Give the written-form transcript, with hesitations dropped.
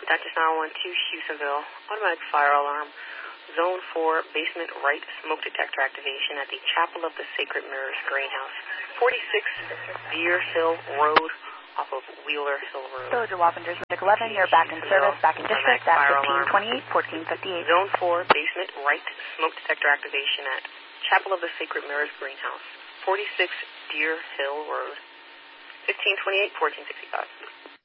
Dr. 912, Houstonville. Automatic fire alarm. Zone 4, basement right, smoke detector activation at the Chapel of the Sacred Mirrors Greenhouse. 46 Deer Hill Road, off of Wheeler Hill Road. Villager Wappingers, Medic 11, you're back in service, back in district at 1528, 1458. Zone 4, basement right, smoke detector activation at Chapel of the Sacred Mirrors Greenhouse. 46 Deer Hill Road. 1528, 1465.